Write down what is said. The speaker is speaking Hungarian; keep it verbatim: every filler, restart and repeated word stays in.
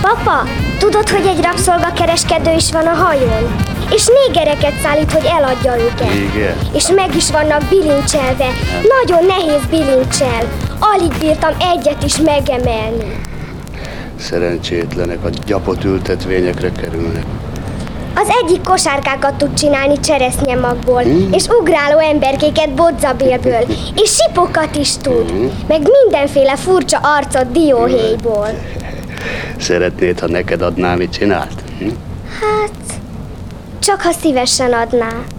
Papa, tudod, hogy egy rabszolgakereskedő is van a hajón? És négereket szállít, hogy eladja őket. Igen. És meg is vannak bilincselve. Nagyon nehéz bilincsel. Alig bírtam egyet is megemelni. Szerencsétlenek, a gyapot ültetvényekre kerülnek. Az egyik kosárkákat tud csinálni cseresznyemagból, Hmm. és ugráló emberkéket bodzabélből, és sipokat is tud, Hmm. meg mindenféle furcsa arcot dióhéjból. Szeretnéd, ha neked adná, mit csinált? Hm? Hát, csak ha szívesen adná.